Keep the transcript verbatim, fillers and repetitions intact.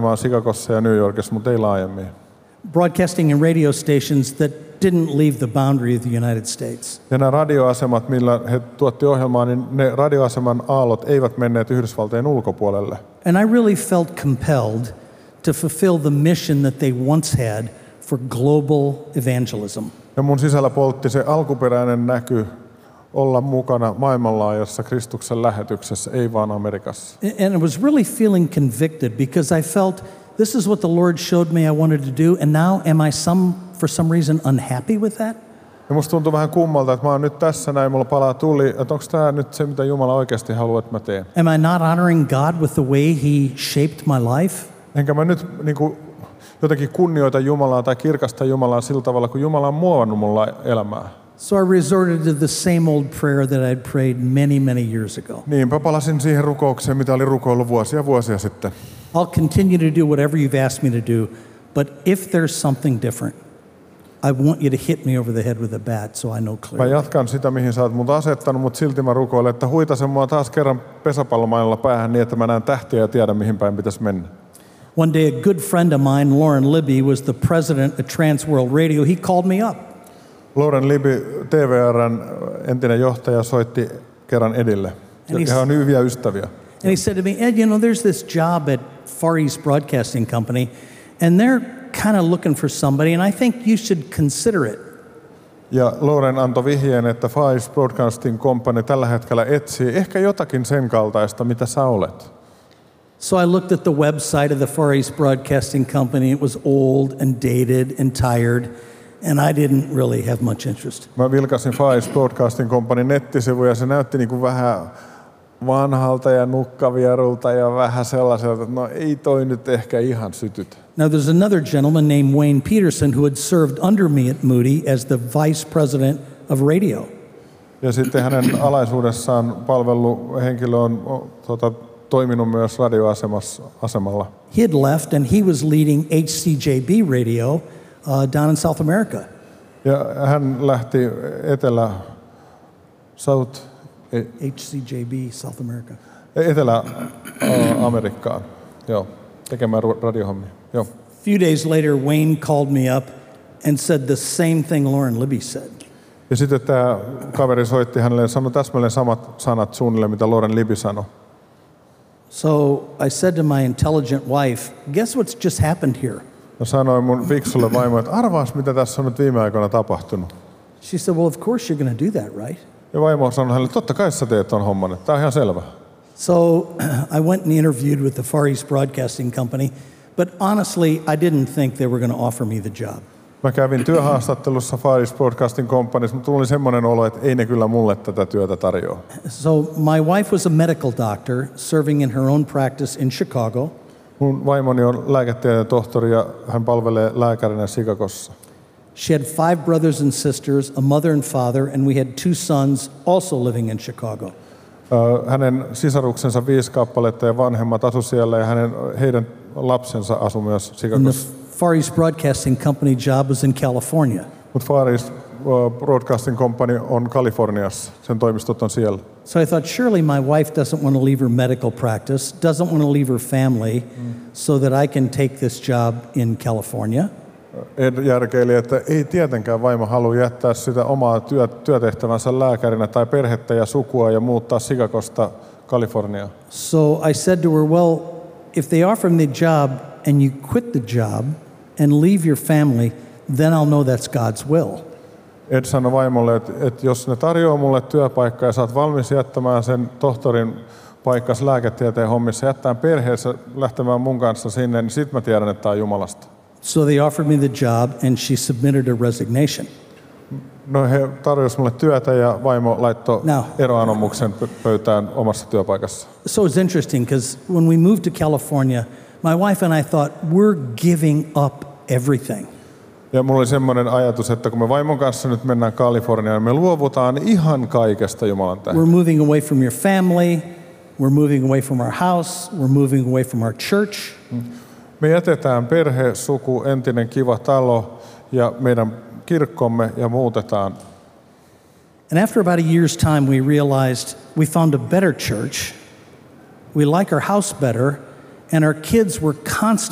toimimaan Chicagossa ja New Yorkissa, mutta ei laajemmin. Broadcasting in radio stations that didn't leave the boundary of the United States. Ja nämä radioasemat, millä he tuotti ohjelmaa, niin ne radioaseman aallot eivät menneet Yhdysvaltojen ulkopuolelle. And I really felt compelled to fulfill the mission that they once had for global evangelism. Ja mun sisällä poltti se alkuperäinen näky olla mukana maailmanlaajuisessa Kristuksen lähetyksessä, ei vaan Amerikassa. And I was really feeling convicted because I felt this is what the Lord showed me I wanted to do, and now am I some for some reason unhappy with that? Ja musta tuntuu vähän kummalta, että mä oon nyt tässä näin, mulla palaa tuli, että onko tää nyt se, mitä Jumala oikeasti haluaa, että mä teen? Am I not honoring God with the way He shaped my life? Enkä mä nyt niin kuin, jotenkin kunnioita Jumalaa tai kirkasta Jumalaa sillä tavalla, kun Jumala on muovannut mulla elämää. So I resorted to the same old prayer that I'd prayed many, many years ago. Niinpä palasin siihen rukoukseen, mitä oli rukoillut vuosia vuosia sitten. I'll continue to do whatever you've asked me to do, but if there's something different, I want you to hit me over the head with a bat so I know Mä clearly. jatkan sitä, mihin sä oot mut asettanut, mutta silti mä rukoilen, että huitasen mua taas kerran pesäpallomailalla päähän niin, että mä näen tähtiä ja tiedän, mihin päin pitäisi mennä. One day a good friend of mine, Lauren Libby, was the president of Transworld Radio. He called me up. Lauren Libby, T V R:n entinen johtaja, soitti kerran Edille. Ja he on hyviä ystäviä. And he said to me, Ed, you know, there's this job at Far East Broadcasting Company, and they're kind of looking for somebody, and I think you should consider it. Ja Lauren antoi vihjeen, että Far East Broadcasting Company tällä hetkellä etsii ehkä jotakin sen kaltaista, mitä sä olet. So I looked at the website of the Far East Broadcasting Company. It was old and dated and tired, and I didn't really have much interest. Mä vilkasin Far East Broadcasting Company nettisivuja ja se näytti niin kuin vähän vanhalta ja nukkavierulta ja vähän sellaiselta, että no ei toi nyt ehkä ihan sytytä. Now there's another gentleman named Wayne Peterson who had served under me at Moody as the vice president of radio. Ja sitten hänen alaisuudessaan palvellut henkilö on tuota, toiminut myös radioasemalla. He had left and he was leading H C J B radio uh, down in South America. Ja hän lähti etelä South H C J B South America. Etelä-Amerikkaan. Joo, tekemään radiohommia. Joo. A few days later Wayne called me up and said the same thing Lauren Libby said. Ja sitten tämä kaveri soitti hänelle ja sanoi täsmälleen samat sanat suunnilleen, mitä Lauren Libby sanoi. So I said to my intelligent wife, guess what's just happened here? Ja sanoin mun fiksulle vaimolle, että arvaas, mitä tässä on nyt viime aikoina tapahtunut. She said, well, of course you're going to do that, right? Ja vaimo sanoi hänelle, totta kai sä teet ton homman, että tää on ihan selvä. So I went and interviewed with the Far East Broadcasting Company, but honestly, I didn't think they were going to offer me the job. Mä kävin työhaastattelussa Far East Broadcasting Companyssa, mutta tuli semmoinen olo, että ei ne kyllä mulle tätä työtä tarjoa. So my wife was a medical doctor serving in her own practice in Chicago. Mun vaimoni on lääketieteen tohtori ja hän palvelee lääkärinä Chicagossa. She had five brothers and sisters, a mother and father, and we had two sons also living in Chicago. Hänen sisaruksensa viisi kappaletta ja vanhemmat asu siellä ja hänen, heidän lapsensa asu myös Chicagossa. Far East Broadcasting Company job was in California. Mutta Far East Broadcasting Company on Kaliforniassa. Sen toimistot on siellä. So I thought surely my wife doesn't want to leave her medical practice, doesn't want to leave her family, mm. so that I can take this job in California. Ed järkeili, että ei tietenkään vaimo halua jättää sitä omaa työ, työtehtävänsä lääkärinä tai perhettä ja sukua ja muuttaa Chicagosta Kaliforniaan. So I said to her, well, if they offer me the job and you quit the job and leave your family, then I'll know that's God's will. Ed sanoi vaimolle, että, että jos ne tarjoaa mulle työpaikkaa ja sä oot valmis jättämään sen tohtorin paikkas lääketieteen hommissa, jättämään perheessä lähtemään mun kanssa sinne, niin sit mä tiedän, että tää on Jumalasta. So they offered me the job and she submitted a resignation. No he tarjosivat mulle työtä ja vaimo laittoi Now, eroanomuksen pöytään omassa työpaikassa. So it's interesting because when we moved to California, my wife and I thought we're giving up everything. Ja mulla oli semmoinen ajatus, että kun me vaimon kanssa nyt mennään Kaliforniaan, me luovutaan ihan kaikesta Jumalan tähden. We're moving away from your family, we're moving away from our house, we're moving away from our church. Me jätetään perhe, suku, entinen kiva talo ja meidän kirkkomme ja muutetaan. And after about a year's time we realized we found a better church. We like our house better and our kids were constantly